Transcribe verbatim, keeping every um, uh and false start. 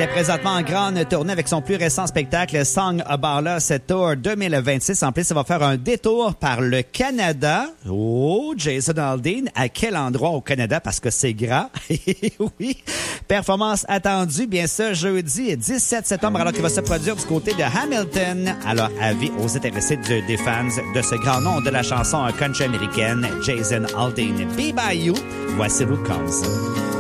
est présentement en grande tournée avec son plus récent spectacle Song About Us Tour deux mille vingt-six. En plus, il va faire un détour par le Canada. Oh, Jason Aldean, à quel endroit au Canada? Parce que c'est grand. Oui. Performance attendue, bien sûr, jeudi dix-sept septembre, alors qu'il va se produire du côté de Hamilton. Alors, avis aux intéressés de, des fans de ce grand nom de la chanson country américaine, Jason Aldean. Be By You. Voici Who Comes.